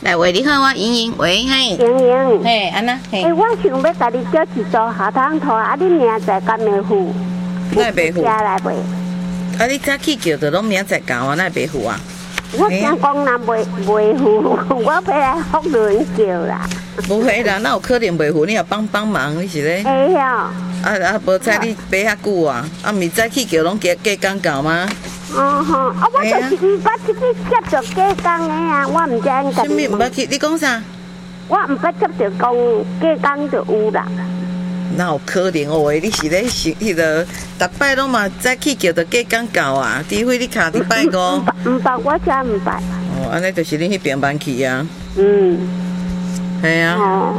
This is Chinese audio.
来，喂，你好，我莹莹，喂，嘿， 莹莹， 嘿，安那，嘿， 我想要甲你叫一组下汤拖，啊，你明仔敢会付？ 哪会袂付？ 来袂？ 啊，你早起叫着拢明仔教啊，哪会袂付啊？ 我惊讲若袂付，我要来福伦叫啦。 不会啦，那有可能袂付，你也帮忙，你是咧？ 会哦。 无知你爬遐久啊？啊，毋是早起叫拢加工教吗？ 哦吼，我就是毋捌去接着加工的啊，我毋知影。 什么毋捌去？你讲啥？ 我毋捌接着讲加工就有啦。 哪有可能哦？你是咧迄个，逐摆拢嘛早起叫着加工教啊？除非你卡伫拜五。 毋捌，我遮毋捌。 哦，安尼就是你迄边班去啊。 嗯。 系啊。 哦。